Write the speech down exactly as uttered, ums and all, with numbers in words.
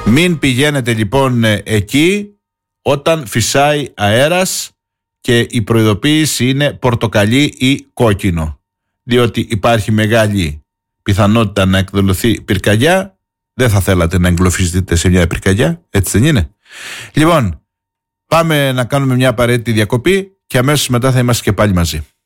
Μην πηγαίνετε λοιπόν εκεί όταν φυσάει αέρας και η προειδοποίηση είναι πορτοκαλί ή κόκκινο, διότι υπάρχει μεγάλη πιθανότητα να εκδηλωθεί πυρκαγιά. Δεν θα θέλατε να εγκλωφιστείτε σε μια πυρκαγιά, έτσι δεν είναι? Λοιπόν, πάμε να κάνουμε μια απαραίτητη διακοπή και αμέσως μετά θα είμαστε και πάλι μαζί.